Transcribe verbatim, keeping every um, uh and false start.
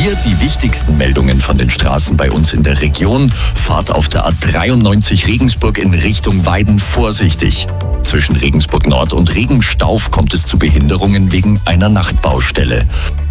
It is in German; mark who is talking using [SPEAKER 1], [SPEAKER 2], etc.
[SPEAKER 1] Hier die wichtigsten Meldungen von den Straßen bei uns in der Region. Fahrt auf der A dreiundneunzig Regensburg in Richtung Weiden vorsichtig. Zwischen Regensburg Nord und Regenstauf kommt es zu Behinderungen wegen einer Nachtbaustelle.